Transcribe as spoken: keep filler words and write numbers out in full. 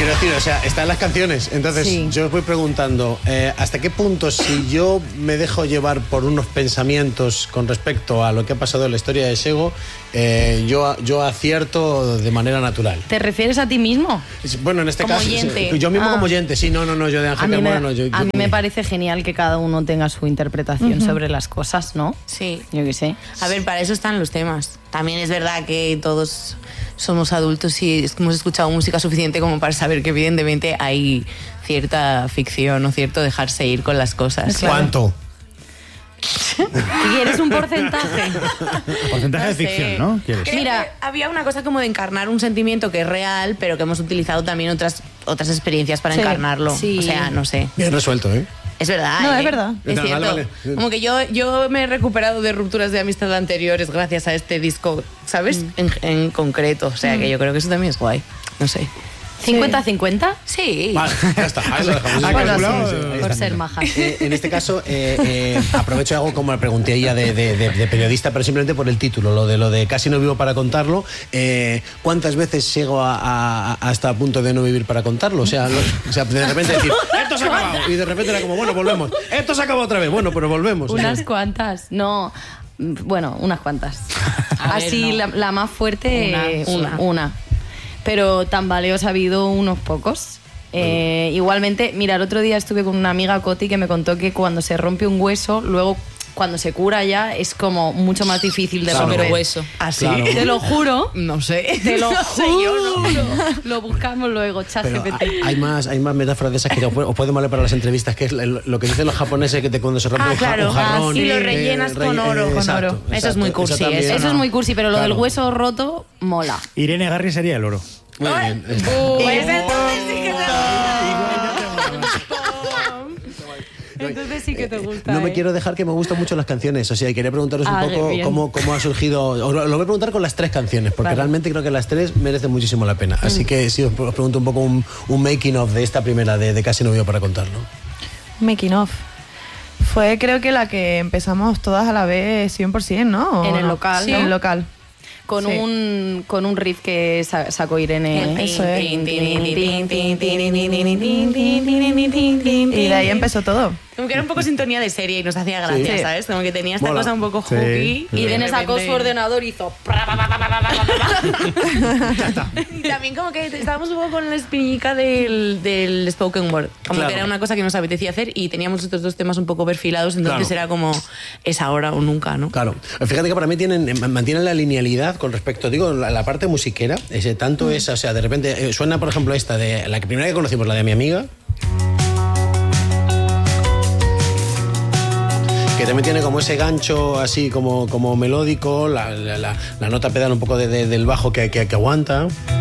Quiero decir, o sea, están las canciones. Entonces, sí. yo os voy preguntando, eh, ¿hasta qué punto, si yo me dejo llevar por unos pensamientos con respecto a lo que ha pasado en la historia de Sego, eh, yo, yo acierto de manera natural? ¿Te refieres a ti mismo? Bueno, en este como caso, oyente. yo mismo ah. como oyente, sí, no, no, no, yo de Ángel Carmona no. Yo, a yo, mí me parece genial que cada uno tenga su interpretación uh-huh. sobre las cosas, ¿no? Sí. Yo qué sé. A ver, para eso están los temas. También es verdad que todos somos adultos y hemos escuchado música suficiente como para saber que evidentemente hay cierta ficción o cierto dejarse ir con las cosas. Claro. ¿Cuánto? ¿Quieres un porcentaje? Porcentaje no de ficción, ¿no? ¿Quieres? Mira, había una cosa como de encarnar un sentimiento que es real, pero que hemos utilizado también otras, otras experiencias para sí, encarnarlo. Sí. O sea, no sé. Bien resuelto, ¿eh? Es verdad. No, ¿eh? es verdad. Es no, cierto. Vale, vale. Como que yo, yo me he recuperado de rupturas de amistad anteriores gracias a este disco, ¿sabes? Mm. En, en concreto. O sea, mm. que yo creo que eso también es guay. No sé. ¿cincuenta cincuenta? Sí. Vale, ya está. Ahí lo dejamos. Ah, bueno, sí, sí, por ser majas. Eh, en este caso, eh, eh, aprovecho y hago como le pregunté a ella de, de, de, de periodista, pero simplemente por el título, lo de lo de Casi no vivo para contarlo. Eh, ¿Cuántas veces llego a, a, hasta a punto de no vivir para contarlo? O sea, lo, o sea, de repente decir, esto se ha acabado. Y de repente era como, bueno, volvemos. Esto se acabó otra vez. Bueno, pero volvemos. Unas ¿sí? cuantas. No, bueno, unas cuantas. A Así, ver, no. la, la más fuerte, una. una. una. Pero tambaleos ha habido unos pocos. Eh, bueno. Igualmente, mira, el otro día estuve con una amiga, Coti, que me contó que cuando se rompe un hueso, luego cuando se cura ya es como mucho más difícil de claro. romper el hueso. ¿Así? Claro. Te lo juro. No sé. Te lo no juro. Sé, yo no. Lo buscamos luego, ChatGPT. Hay más, hay más metáforas de esas que os pueden valer para las entrevistas, que es lo que dicen los japoneses, que te, cuando se rompe ah, un, claro. un jarrón. Ah, sí, lo rellenas eh, con oro. Eh, con exacto, oro. Exacto, eso es muy cursi. Eso, eso, eso es muy cursi, pero lo claro. del hueso roto mola. Irene Garri sería el oro. Muy bien. Pues entonces sí que Entonces sí que te gusta. No ¿eh? me quiero dejar, que me gustan mucho las canciones. O sea, quería preguntaros un ah, poco cómo, cómo ha surgido. Os lo voy a preguntar con las tres canciones, porque vale. realmente creo que las tres merecen muchísimo la pena. Así que sí, os pregunto un poco un, un making of de esta primera de, de Casi no vivo para contarlo. Making of. Fue, creo que la que empezamos todas a la vez cien por ciento, ¿no? En el local, sí. ¿no? En el local. Con, sí. un, con un riff que sacó Irene. Eso es. Y de ahí empezó todo. Como que era un poco sintonía de serie y nos hacía gracia, sí. ¿sabes? Como que tenía esta Mola. cosa un poco sí. hooky. Y Irene sacó su ordenador y hizo... Y también como que estábamos un poco con la espinilla del, del spoken word. Como claro. que era una cosa que nos apetecía hacer y teníamos estos dos temas un poco perfilados, entonces claro. era como es ahora o nunca, ¿no? Claro. Fíjate que para mí tienen, mantienen la linealidad con respecto, digo, la, la parte musiquera, ese tanto mm. esa, o sea, de repente eh, suena, por ejemplo, esta de la primera que conocimos, la de Mi Amiga. Que también tiene como ese gancho así como, como melódico, la, la, la, la nota pedal un poco de, de, del bajo que, que, que aguanta.